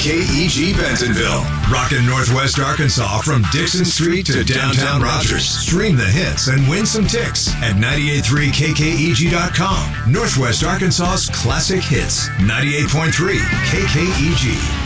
KKEG Bentonville. Rockin' Northwest Arkansas from Dixon Street to downtown Rogers. Stream the hits and win some ticks at 983kkeg.com. Northwest Arkansas's classic hits. 98.3 KKEG.